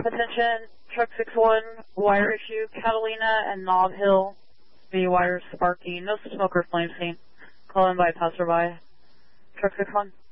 Attention, truck 61, wire issue, Catalina and Knob Hill. The wires sparking, no smoke or flame seen. Call in by passerby. Truck 61.